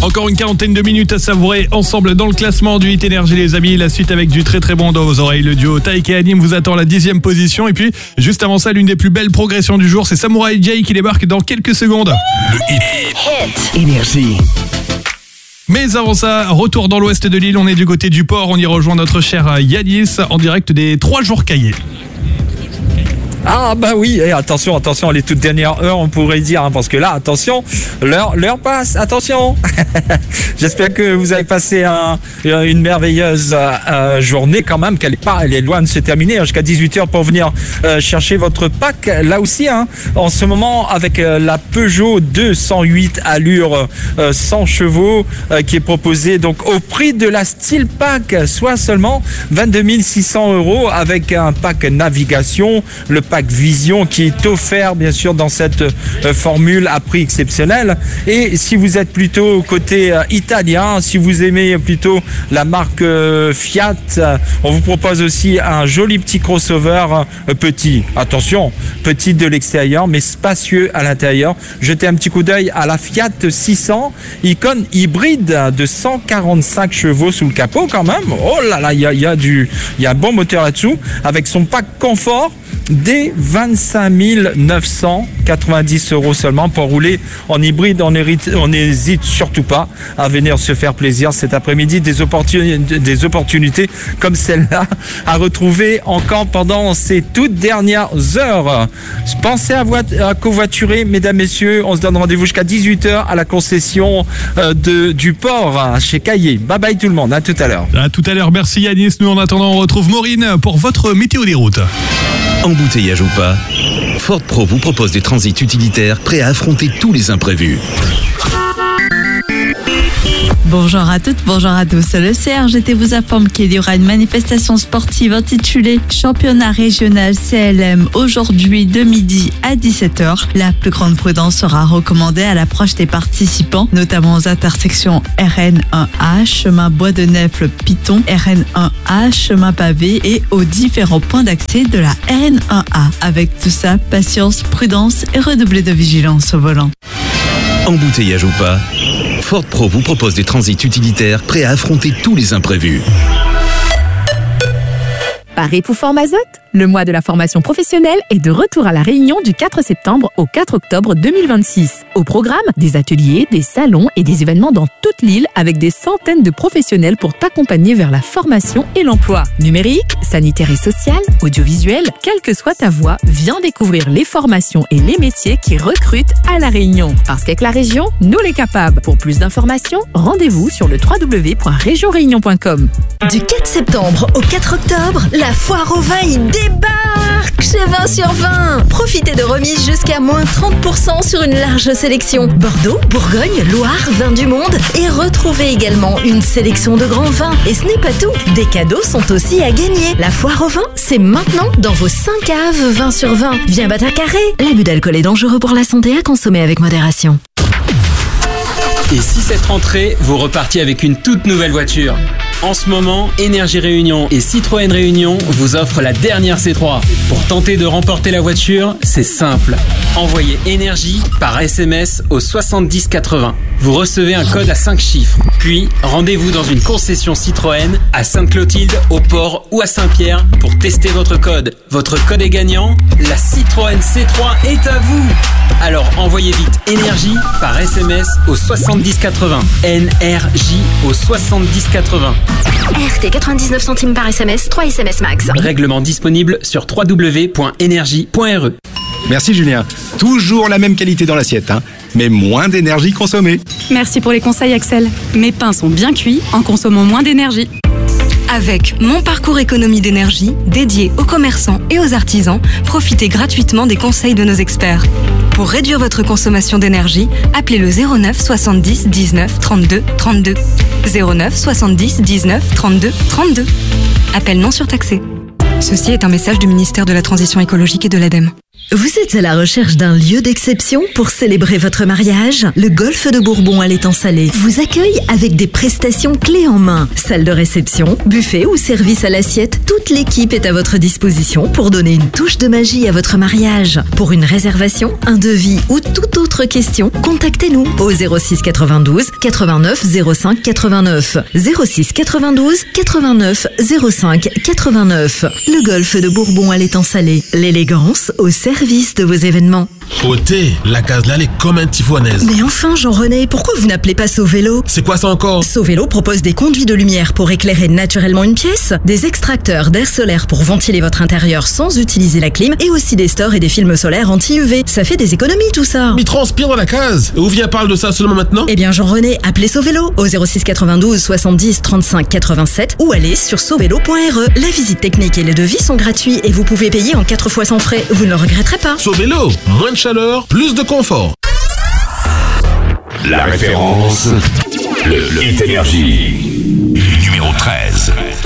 Encore une quarantaine de minutes à savourer ensemble dans le classement du Hit Énergie les amis. La suite avec du très très bon dans vos oreilles. Le duo Taïk et Hanim vous attend à la 10e position. Et puis juste avant ça, l'une des plus belles progressions du jour, c'est Samurai J qui débarque dans quelques secondes. Le Hit Énergie. Mais avant ça, retour dans l'ouest de l'île, on est du côté du port, on y rejoint notre cher Yanis en direct des 3 jours caillés. Ah bah oui, et attention, les toutes dernières heures on pourrait dire, hein, parce que là, attention, l'heure passe, attention. J'espère que vous avez passé une merveilleuse journée quand même, elle est loin de se terminer, jusqu'à 18h pour venir chercher votre pack. Là aussi, hein, en ce moment, avec la Peugeot 208 allure 100 chevaux qui est proposée donc au prix de la Steel Pack, soit seulement 22 600 € avec un pack navigation, le pack Vision qui est offert bien sûr dans cette formule à prix exceptionnel. Et si vous êtes plutôt côté italien, si vous aimez plutôt la marque Fiat, on vous propose aussi un joli petit crossover petit. Attention, petit de l'extérieur mais spacieux à l'intérieur. Jetez un petit coup d'œil à la Fiat 600, icône hybride de 145 chevaux sous le capot quand même. Oh là là, il y a un bon moteur là-dessous avec son pack confort dès 25 990 € seulement pour rouler en hybride. On n'hésite surtout pas à venir se faire plaisir cet après-midi. Des opportunités comme celle-là à retrouver encore pendant ces toutes dernières heures. Pensez à covoiturer, mesdames, messieurs. On se donne rendez-vous jusqu'à 18h à la concession du port chez Caillé. Bye bye tout le monde, à tout à l'heure. À tout à l'heure, merci Yanis. Nous en attendant, on retrouve Maureen pour votre météo des routes. Embouteillage ou pas, Ford Pro vous propose des transits utilitaires prêts à affronter tous les imprévus. Bonjour à toutes, bonjour à tous. Le CRGT vous informe qu'il y aura une manifestation sportive intitulée Championnat régional CLM aujourd'hui de midi à 17h. La plus grande prudence sera recommandée à l'approche des participants, notamment aux intersections RN1A, chemin Bois de Nèfles Piton, RN1A, chemin pavé et aux différents points d'accès de la RN1A. Avec tout ça, patience, prudence et redoubler de vigilance au volant. Embouteillage ou pas, Ford Pro vous propose des transits utilitaires prêts à affronter tous les imprévus. Paris pour Formazot, le mois de la formation professionnelle est de retour à La Réunion du 4 septembre au 4 octobre 2026. Au programme, des ateliers, des salons et des événements dans toute l'île avec des centaines de professionnels pour t'accompagner vers la formation et l'emploi. Numérique, sanitaire et social, audiovisuel, quelle que soit ta voie, viens découvrir les formations et les métiers qui recrutent à La Réunion. Parce qu'avec la région, nous les capables. Pour plus d'informations, rendez-vous sur le www.regionréunion.com. Du 4 septembre au 4 octobre, la foire au vin y débarque chez 20 sur 20. Profitez de remises jusqu'à moins 30% sur une large sélection. Bordeaux, Bourgogne, Loire, vins du monde. Et retrouvez également une sélection de grands vins. Et ce n'est pas tout, des cadeaux sont aussi à gagner. La foire au vin, c'est maintenant dans vos 5 caves 20 sur 20. Viens battre un carré. L'abus d'alcool est dangereux pour la santé, à consommer avec modération. Et si cette rentrée, vous repartiez avec une toute nouvelle voiture? En ce moment, Énergie Réunion et Citroën Réunion vous offrent la dernière C3. Pour tenter de remporter la voiture, c'est simple. Envoyez Énergie par SMS au 70 80. Vous recevez un code à 5 chiffres. Puis, rendez-vous dans une concession Citroën à Sainte-Clotilde, au Port ou à Saint-Pierre pour tester votre code. Votre code est gagnant, la Citroën C3 est à vous. Alors envoyez vite Énergie par SMS au 70 80. NRJ au 70 80. RT 99 centimes par SMS, 3 SMS max. Règlement disponible sur www.energie.re. Merci Julien. Toujours la même qualité dans l'assiette, hein, mais moins d'énergie consommée. Merci pour les conseils Axel. Mes pains sont bien cuits en consommant moins d'énergie. Avec Mon Parcours Économie d'énergie, dédié aux commerçants et aux artisans, profitez gratuitement des conseils de nos experts. Pour réduire votre consommation d'énergie, appelez le 09 70 19 32 32. 09 70 19 32 32. Appel non surtaxé. Ceci est un message du ministère de la Transition écologique et de l'ADEME. Vous êtes à la recherche d'un lieu d'exception pour célébrer votre mariage? Le Golfe de Bourbon à l'étang salé vous accueille avec des prestations clés en main. Salle de réception, buffet ou service à l'assiette, toute l'équipe est à votre disposition pour donner une touche de magie à votre mariage. Pour une réservation, un devis ou toute autre question, contactez-nous au 06 92 89 05 89. 06 92 89 05 89. Le Golfe de Bourbon à l'étang salé. L'élégance au service de vos événements. Côté, la case là, elle est comme un tifoinaise. Mais enfin, Jean-René, pourquoi vous n'appelez pas Sauvélo? C'est quoi ça encore? Sauvélo propose des conduits de lumière pour éclairer naturellement une pièce, des extracteurs d'air solaire pour ventiler votre intérieur sans utiliser la clim, et aussi des stores et des films solaires anti-UV. Ça fait des économies tout ça. Mais transpire dans la case. Et où vient parle de ça seulement maintenant? Eh bien, Jean-René, appelez Sauvélo au 06 92 70 35 87 ou allez sur sauvélo.re. La visite technique et les devis sont gratuits et vous pouvez payer en 4 fois sans frais. Vous ne le regretterez pas. Sauvélo, moins de chaleur, plus de confort. La référence, le Hit Énergie, numéro 13.